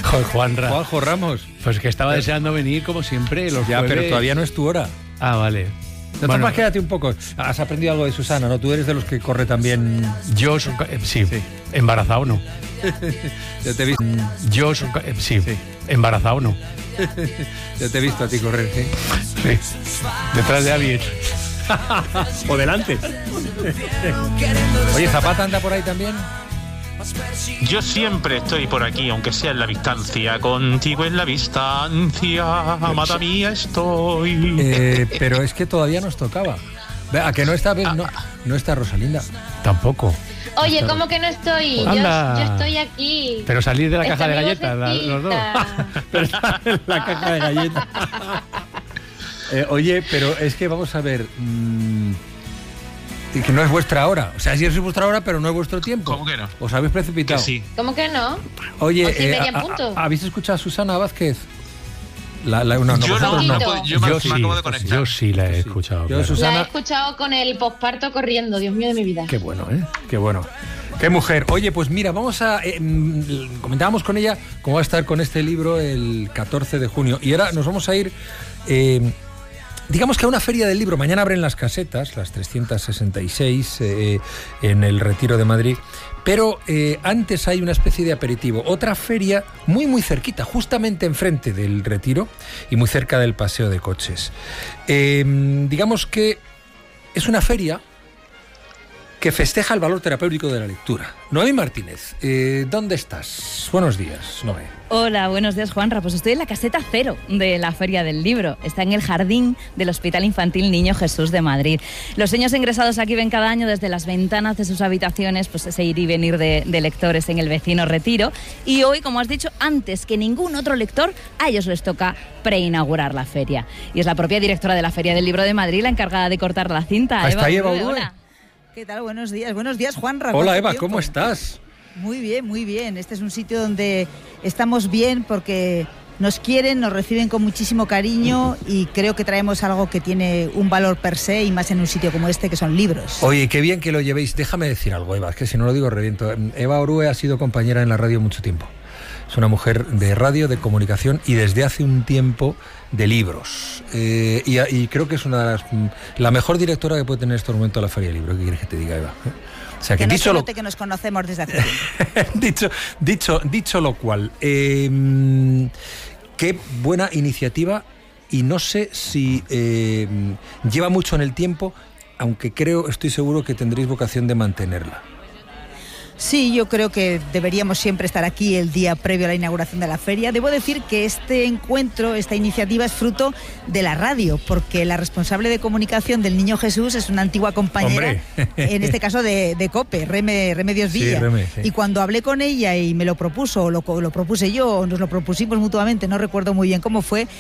Juanra. Juanjo Ramos. Pues que estaba deseando venir como siempre los Ya, jueves. pero todavía no es tu hora. Ah, vale. De todas formas, quédate un poco. Has aprendido algo de Susana, ¿no? Tú eres de los que corre también. Sí. Embarazado no. Ya te he visto. Sí. Embarazado no. Ya te he visto a ti correr, ¿sí? Sí. Detrás de alguien. O delante. Oye, ¿Zapata anda por ahí también? Yo siempre estoy por aquí, aunque sea en la distancia. Contigo en la distancia, amada mía estoy. Pero es que todavía nos tocaba. ¿A que no está, no está Rosalinda? Tampoco. Oye, ¿cómo que no estoy? Yo estoy aquí. Pero salir de la caja de mi galletas, los dos. Pero está en la caja de galletas. Oye, pero es que vamos a ver. Que no es vuestra hora. O sea, sí es vuestra hora, pero no es vuestro tiempo. ¿Cómo que no? Os habéis precipitado. Que sí. ¿Cómo que no? Oye, 8:30 en punto. ¿habéis escuchado a Susana Vázquez? Yo me acabo de conectar. Yo sí la he escuchado. Yo, claro. Susana, La he escuchado con el posparto corriendo, Dios mío de mi vida. Qué bueno, ¿eh? Qué bueno. Qué mujer. Oye, pues mira, vamos a... comentábamos con ella cómo va a estar con este libro el 14 de junio. Y ahora nos vamos a ir... digamos que a una feria del libro. Mañana abren las casetas, las 366, en el Retiro de Madrid. Pero antes hay una especie de aperitivo. Otra feria muy, muy cerquita, justamente enfrente del Retiro y muy cerca del paseo de coches. Digamos que es una feria que festeja el valor terapéutico de la lectura. Noemí Martínez, ¿dónde estás? Buenos días, Noé. Hola, buenos días, Juanra. Pues estoy en la caseta 0 de la Feria del Libro. Está en el jardín del Hospital Infantil Niño Jesús de Madrid. Los niños ingresados aquí ven cada año desde las ventanas de sus habitaciones pues ese ir y venir de lectores en el vecino Retiro. Y hoy, como has dicho, antes que ningún otro lector, a ellos les toca preinaugurar la feria. Y es la propia directora de la Feria del Libro de Madrid la encargada de cortar la cinta. ¿Está Eva Eva Urdue? Hola. ¿Qué tal? Buenos días, Juanra. Hola, Eva, tiempo? ¿cómo estás? Muy bien, muy bien. Este es un sitio donde estamos bien porque nos quieren, nos reciben con muchísimo cariño y creo que traemos algo que tiene un valor per se y más en un sitio como este que son libros. Oye, qué bien que lo llevéis. Déjame decir algo, Eva, es que si no lo digo reviento. Eva Urdue ha sido compañera en la radio mucho tiempo. Es una mujer de radio, de comunicación y desde hace un tiempo de libros. Y creo que es la mejor directora que puede tener en este momento la Feria del Libro. ¿Qué quieres que te diga, Eva? O sea, que no se note que nos conocemos desde hace tiempo. dicho lo cual, qué buena iniciativa y no sé si lleva mucho en el tiempo, aunque estoy seguro que tendréis vocación de mantenerla. Sí, yo creo que deberíamos siempre estar aquí el día previo a la inauguración de la feria. Debo decir que este encuentro, esta iniciativa es fruto de la radio, porque la responsable de comunicación del Niño Jesús es una antigua compañera, en este caso de COPE, Remedios Villa. Sí, Reme, sí. Y cuando hablé con ella y me lo propuso, o lo propuse yo, o nos lo propusimos mutuamente, no recuerdo muy bien cómo fue,